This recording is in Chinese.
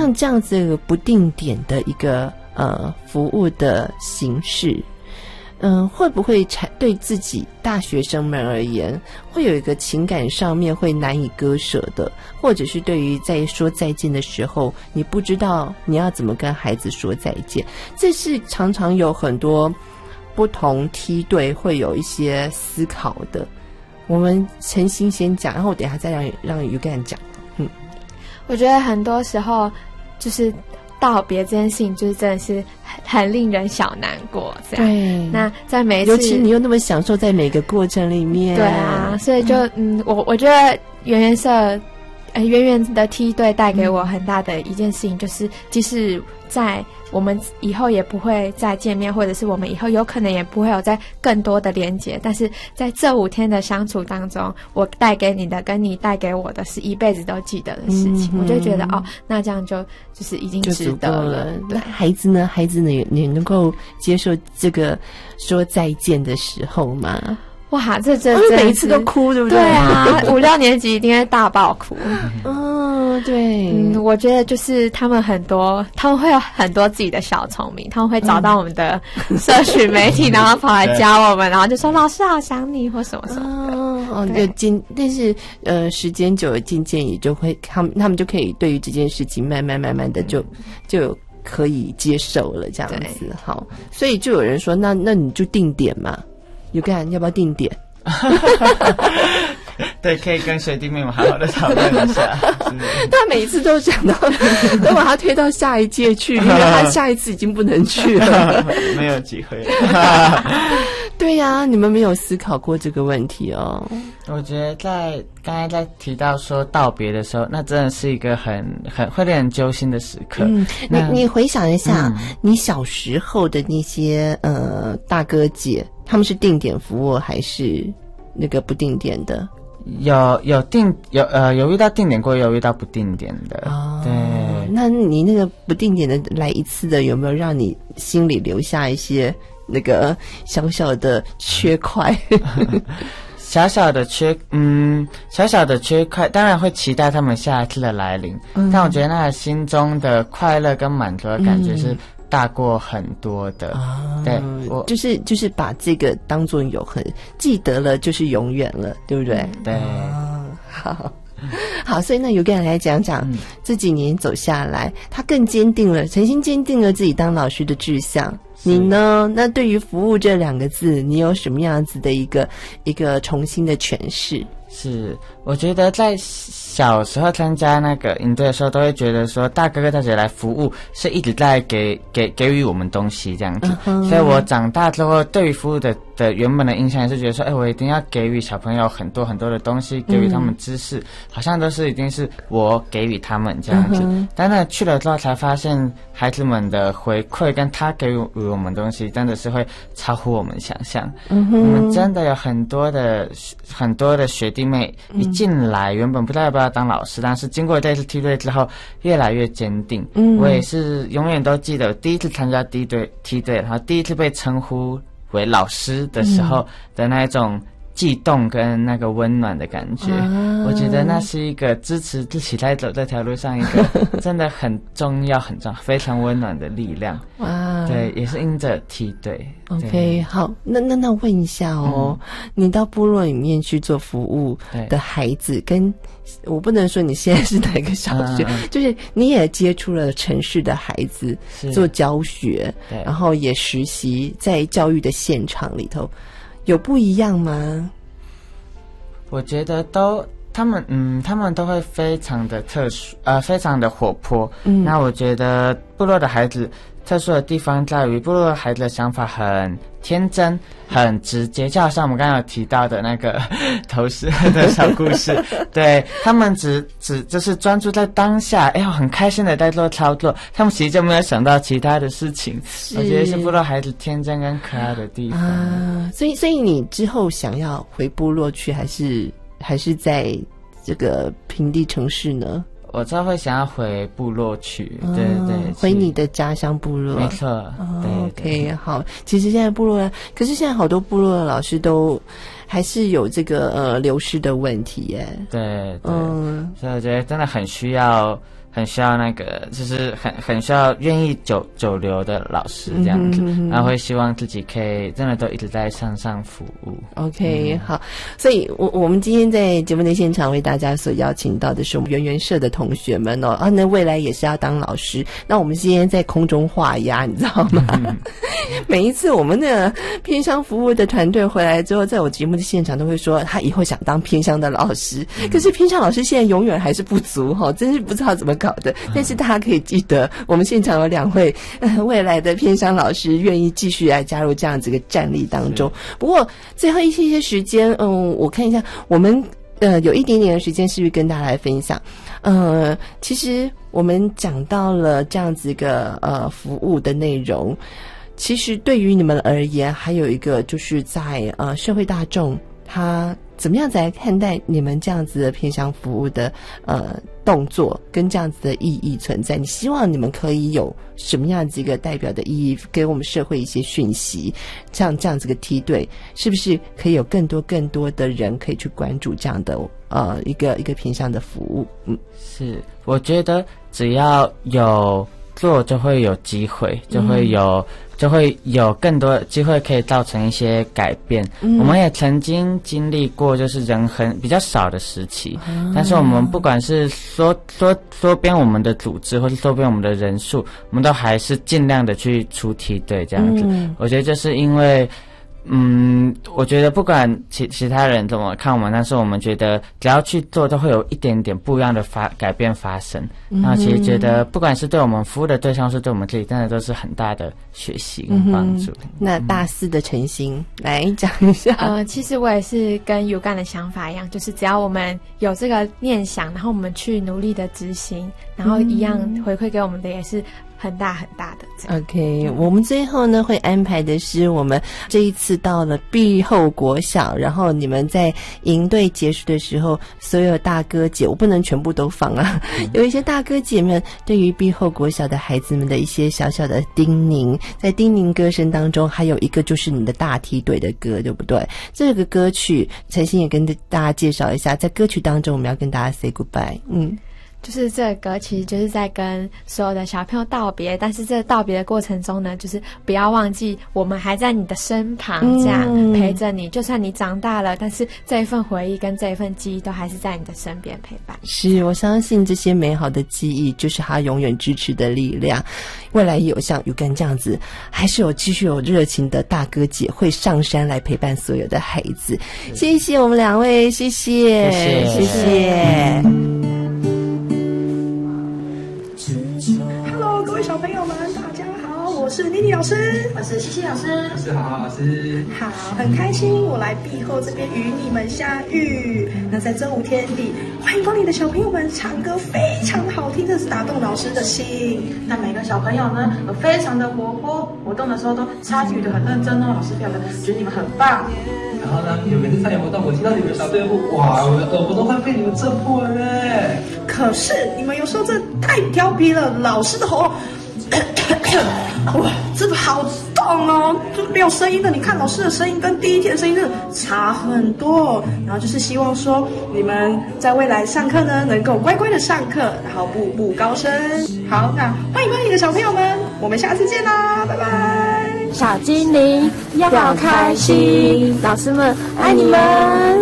像这样子不定点的一个服务的形式，会不会对自己大学生们而言，会有一个情感上面会难以割舍的，或者是对于在说再见的时候，你不知道你要怎么跟孩子说再见，这是常常有很多不同梯队会有一些思考的。我们陈心先讲，然后我等一下再让于干讲。 我觉得很多时候就是道别这件事情，就是真的是很令人小难过这样。对，那在每一次， 尤其你又那么享受在每个过程里面。 对啊，所以就我觉得圆圆社圆圆的梯队带给我很大的一件事情，就是即使在我们以后也不会再见面，或者是我们以后有可能也不会有再更多的连结，但是在这5天的相处当中，我带给你的跟你带给我的是一辈子都记得的事情。我就觉得那这样就是已经值得了。 那孩子呢？你能够接受这个说再见的时候吗？ 哇，这每一次都哭，对不对？ 对啊，5、6年级一定会大爆哭。 对， 我觉得就是他们会有很多自己的小聪明，他们会找到我们的社群媒体，然后跑来教我们，然后就说老师好想你或什么什么的。 但是时间久了，渐渐也就会他们就可以对于这件事情慢慢的就可以接受了，这样子。好，所以就有人说，那你就定点嘛。有干要不要定点？ 对，可以跟学弟妹们好好的讨论一下。 他每一次都想到都把他推到下一届去，因为他下一次已经不能去了， 没有机会。 对呀，你们没有思考过这个问题哦。 我觉得刚才在提到说道别的时候，那真的是一个很会令人揪心的时刻。 你回想一下，你小时候的那些大哥姐，他们是定点服务还是那个不定点的？有遇到定点过，有遇到不定点的。对， 那你那个不定点的来一次的，有没有让你心里留下一些那个小小的缺块？ 小小的缺块，当然会期待他们下一次的来临。但我觉得那心中的快乐跟满足的感觉是大过很多的。对，我就是把这个当作永恒，记得了就是永远了，对不对？ 对。 好，所以那有个人来讲讲这几年走下来，他更坚定了，诚心坚定了自己当老师的志向。你呢？那对于服务这2个字，你有什么样子的一个重新的诠释？ 是，我觉得在小时候参加那个营队的时候，都会觉得说大哥哥大姐来服务是一直在给予我们东西这样子。所以我长大之后，对于服务的原本的印象是觉得说，我一定要给予小朋友很多很多的东西，给予他们知识，好像都是一定是我给予他们这样子。但是去了之后才发现，孩子们的回馈跟他给予我们东西，真的是会超乎我们想象。我们真的有很多的学弟妹一进来，原本不知道要不要当老师，但是经过这次梯队之后，越来越坚定。我也是永远都记得第一次参加梯队，然后第一次被称呼为老师的时候的那一种悸动跟那个温暖的感觉。我觉得那是一个支持自己在走这条路上一个真的很重要非常温暖的力量。对，也是因着梯队。 OK， 好，那问一下哦，你到部落里面去做服务的孩子，跟我不能说你现在是哪个小学，就是你也接触了城市的孩子做教学，然后也实习在教育的现场里头，有不一样吗？ 我觉得他们都会非常的特殊，非常的活泼。那我觉得部落的孩子特殊的地方在于，部落的孩子的想法很天真、很直接，就好像我们刚刚有提到的那个头饰的小故事。对，他们只就是专注在当下，很开心的在做操作，他们其实就没有想到其他的事情。我觉得是部落孩子天真跟可爱的地方。 所以你之后想要回部落去，还是在这个平地城市呢？ 我之后会想要回部落去，对， 回你的家乡部落。 没错。 OK， 好。其实现在可是现在好多部落的老师都还是有这个流失的问题耶。 对，所以我觉得真的很需要很需要那个，就是很需要愿意久留的老师这样子，然后会希望自己可以真的都一直在上服务。 OK，好，所以我们今天在节目的现场为大家所邀请到的是我们圆圆社的同学们哦，那未来也是要当老师。那我们今天在空中画押，你知道吗？每一次我们的偏乡服务的团队回来之后，在我节目的现场都会说，他以后想当偏乡的老师，可是偏乡老师现在永远还是不足真是不知道怎么搞的。但是大家可以记得，我们现场有2位未来的偏乡老师愿意继续来加入这样子一个战力当中。不过最后一些时间，我看一下，我们有一点点的时间，是不是跟大家来分享？其实我们讲到了这样子一个服务的内容，其实对于你们而言，还有一个就是在社会大众他怎么样子来看待你们这样子的偏乡服务的动作跟这样子的意义存在？你希望你们可以有什么样子一个代表的意义，给我们社会一些讯息？像这样子个梯队，是不是可以有更多的人可以去关注这样的一个偏向的服务？ 是，我觉得只要有做，就会有机会，就会有更多机会可以造成一些改变。我们也曾经经历过就是人比较少的时期，但是我们不管是缩编我们的组织，或是缩编我们的人数，我们都还是尽量的去出梯队这样子。我觉得就是因为我觉得不管其他人怎么看我们，但是我们觉得只要去做，都会有一点点不一样的改变发生。然后其实觉得不管是对我们服务的对象，是对我们自己，真的都是很大的学习跟帮助。 那大4的晨星来讲一下。 其实我也是跟有干的想法一样，就是只要我们有这个念想，然后我们去努力的执行，然后一样回馈给我们的也是很大的。 OK， 我们最后呢会安排的是，我们这一次到了碧后国小，然后你们在营队结束的时候，所有大哥姐，我不能全部都放啊，有一些大哥姐们对于碧后国小的孩子们的一些小小的叮咛，在叮咛歌声当中，还有一个就是你的大梯队的歌，对不对？这个歌曲陈星也跟大家介绍一下，在歌曲当中我们要跟大家 say goodbye。 就是这个歌其实就是在跟所有的小朋友道别，但是这道别的过程中呢，就是不要忘记我们还在你的身旁，这样陪着你，就算你长大了，但是这一份回忆跟这一份记忆都还是在你的身边陪伴。 是，我相信这些美好的记忆就是他永远支持的力量。未来也有像U干这样子，还是继续有热情的大哥姐会上山来陪伴所有的孩子。谢谢我们2位，谢谢。 Hello， 各位小朋友们，大家好，我是妮妮老师， 我是西西老师， 我是好老师。 好，很开心我来碧后这边与你们相遇。那在这5天里，欢迎光临的小朋友们唱歌非常好听，这是打动老师的心。 那每个小朋友呢，都非常的活泼，活动的时候都参与的很认真哦，老师表的觉得你们很棒。 然后呢，每次参演活动，我听到你们小队伍，哇，我的耳朵都快被你们震破了嘞！ 可是你们有时候这太调皮了，老师的喉咙，哇，这个好痛哦，就没有声音的。你看老师的声音跟第一天的声音真的差很多。然后就是希望说你们在未来上课呢，能够乖乖的上课，然后步步高升。好，那欢迎你的小朋友们，我们下次见啦，拜拜。 小精灵要开心，老师们爱你们。